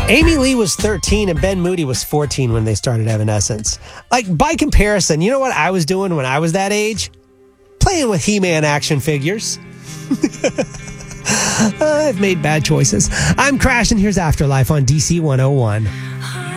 Amy Lee was 13 and Ben Moody was 14 when they started Evanescence. Like, by comparison, you know what I was doing when I was that age? Playing with He-Man action figures. I've made bad choices. I'm Crash, and here's Afterlife on DC 101.